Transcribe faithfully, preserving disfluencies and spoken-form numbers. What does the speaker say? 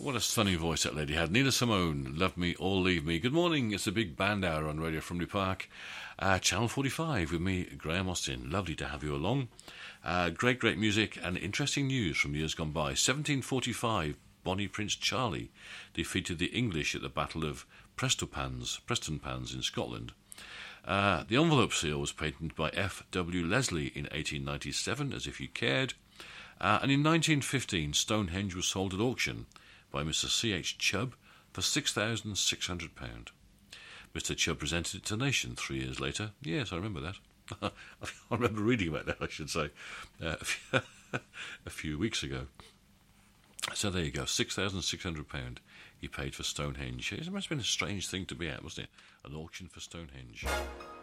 what a stunning voice that lady had. Nina Simone, Love Me or Leave Me. Good morning, it's a big band hour on Radio Frimley Park. Uh, Channel forty-five with me, Graham Austin. Lovely to have you along. Uh, great, great music and interesting news from years gone by. seventeen forty-five, Bonnie Prince Charlie defeated the English at the Battle of Prestonpans, Prestonpans in Scotland. Uh, the envelope seal was patented by F W Leslie in eighteen ninety-seven, As If You Cared. Uh, and in nineteen fifteen, Stonehenge was sold at auction by Mister C H Chubb for six thousand six hundred pounds. Mister Chubb presented it to the nation three years later. Yes, I remember that. I remember reading about that, I should say, uh, a few weeks ago. So there you go, six thousand six hundred pounds he paid for Stonehenge. It must have been a strange thing to be at, wasn't it? An auction for Stonehenge.